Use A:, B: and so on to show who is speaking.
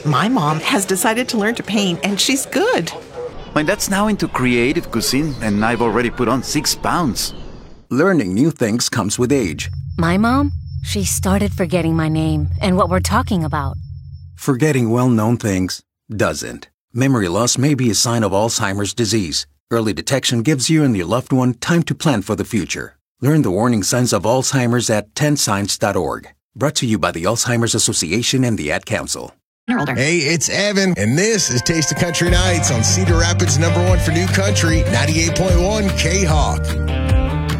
A: My mom has decided to learn to paint, and she's good.
B: My dad's now into creative cuisine, and I've already put on 6 pounds.
C: Learning new things comes with age.
D: My mom, she started forgetting my name and what we're talking about.
C: Forgetting well-known things doesn't. Memory loss may be a sign of Alzheimer's disease. Early detection gives you and your loved one time to plan for the future. Learn the warning signs of Alzheimer's at 10signs.org. Brought to you by the Alzheimer's Association and the Ad Council.
E: Hey, it's Evan, and this is Taste of Country Nights on Cedar Rapids' #1 for new country, 98.1 K-Hawk.